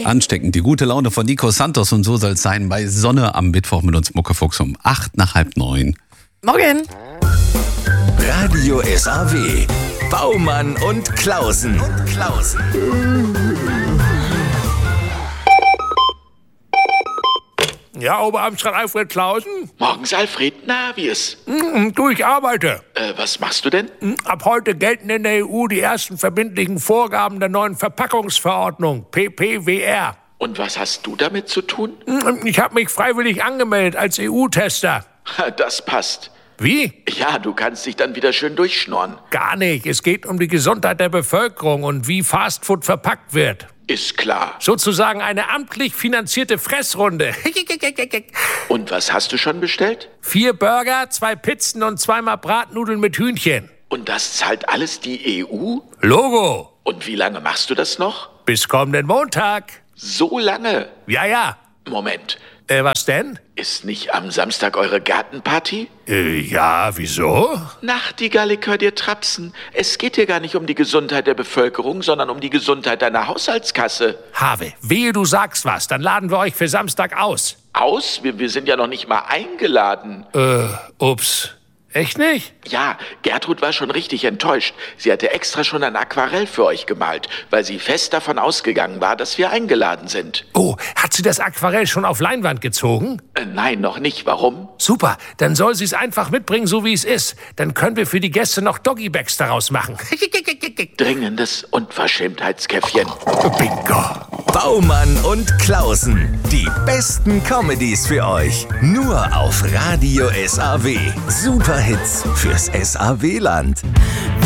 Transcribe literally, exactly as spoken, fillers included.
Ansteckend, die gute Laune von Nico Santos und so soll es sein bei Sonne am Mittwoch mit uns Muckefuchs um acht nach halb neun. Morgen. Radio S A W. Baumann und Klausen. Und Klausen. Ja, Oberamtsrat Alfred Klausen? Morgens, Alfred. Na, wie ist? Mm, du, ich arbeite. Äh, was machst du denn? Mm, Ab heute gelten in der E U die ersten verbindlichen Vorgaben der neuen Verpackungsverordnung, P P W R. Und was hast du damit zu tun? Mm, Ich habe mich freiwillig angemeldet als E U-Tester. Das passt. Wie? Ja, du kannst dich dann wieder schön durchschnorren. Gar nicht. Es geht um die Gesundheit der Bevölkerung und wie Fastfood verpackt wird. Ist klar. Sozusagen eine amtlich finanzierte Fressrunde. Und was hast du schon bestellt? Vier Burger, zwei Pizzen und zweimal Bratnudeln mit Hühnchen. Und das zahlt alles die E U? Logo. Und wie lange machst du das noch? Bis kommenden Montag. So lange? Ja, ja. Moment. Äh, was denn? Ist nicht am Samstag eure Gartenparty? Äh, ja, wieso? Nachtigall, hör dir trapsen. Es geht hier gar nicht um die Gesundheit der Bevölkerung, sondern um die Gesundheit deiner Haushaltskasse. Have, wehe du sagst was, dann laden wir euch für Samstag aus. Aus? Wir, wir sind ja noch nicht mal eingeladen. Äh, ups. Echt nicht? Ja, Gertrud war schon richtig enttäuscht. Sie hatte extra schon ein Aquarell für euch gemalt, weil sie fest davon ausgegangen war, dass wir eingeladen sind. Oh, hat sie das Aquarell schon auf Leinwand gezogen? Äh, nein, noch nicht. Warum? Super, dann soll sie es einfach mitbringen, so wie es ist. Dann können wir für die Gäste noch Doggy-Bags daraus machen. Dringendes Unverschämtheitskäffchen. Bingo. Baumann und Klausen. Die besten Comedies für euch. Nur auf Radio S A W. Superhits fürs S A W-Land.